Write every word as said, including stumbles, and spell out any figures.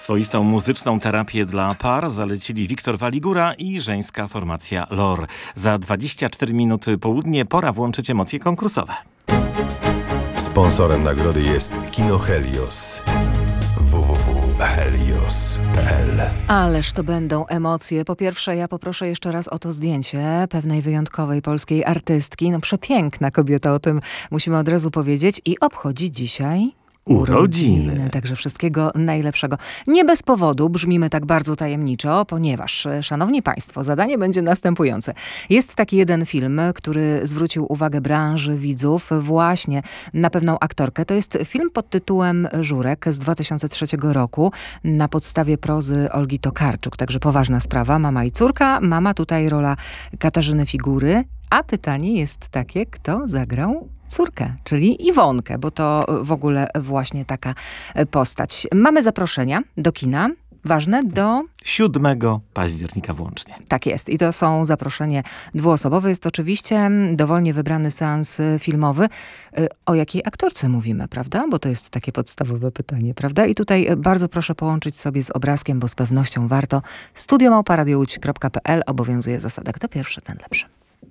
Swoistą muzyczną terapię dla par zalecili Wiktor Waligura i żeńska formacja Lor. Za dwadzieścia cztery minuty południe pora włączyć emocje konkursowe. Sponsorem nagrody jest Kino Helios. w w w kropka helios kropka p l. Ależ to będą emocje. Po pierwsze, ja poproszę jeszcze raz o to zdjęcie pewnej wyjątkowej polskiej artystki. No przepiękna kobieta, o tym musimy od razu powiedzieć. I obchodzi dzisiaj urodziny. Także wszystkiego najlepszego. Nie bez powodu brzmimy tak bardzo tajemniczo, ponieważ, szanowni państwo, zadanie będzie następujące. Jest taki jeden film, który zwrócił uwagę branży, widzów właśnie na pewną aktorkę. To jest film pod tytułem Żurek z dwa tysiące trzeciego roku na podstawie prozy Olgi Tokarczuk. Także poważna sprawa. Mama i córka. Mama tutaj rola Katarzyny Figury. A pytanie jest takie, kto zagrał córkę, czyli Iwonkę, bo to w ogóle właśnie taka postać. Mamy zaproszenia do kina, ważne do... siódmego października włącznie. Tak jest. I to są zaproszenie dwuosobowe. Jest oczywiście dowolnie wybrany seans filmowy. O jakiej aktorce mówimy, prawda? Bo to jest takie podstawowe pytanie, prawda? I tutaj bardzo proszę połączyć sobie z obrazkiem, bo z pewnością warto. studio małpa radio łódź kropka p l obowiązuje zasada. Kto pierwszy, ten lepszy.